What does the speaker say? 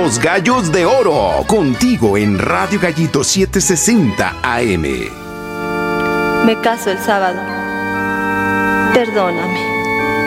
Los Gallos de Oro, contigo en Radio Gallito 760 AM. Me caso el sábado. Perdóname.